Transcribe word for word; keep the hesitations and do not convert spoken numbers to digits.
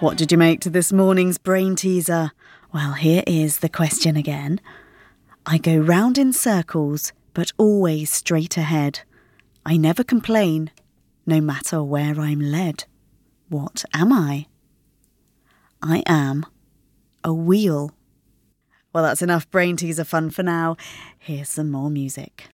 What did you make to this morning's brain teaser? Well, here is the question again. I go round in circles, but always straight ahead. I never complain, no matter where I'm led. What am I? I am a wheel. Well, that's enough brain teaser fun for now. Here's some more music.